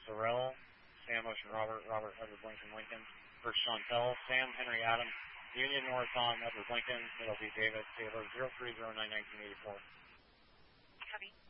Sorrell, Sam Ocean Robert, Robert Edward Lincoln Lincoln, for Chantel, Sam Henry Adam, Union North Tom Edward Lincoln, it'll be David Taylor 0309 1984. Copy.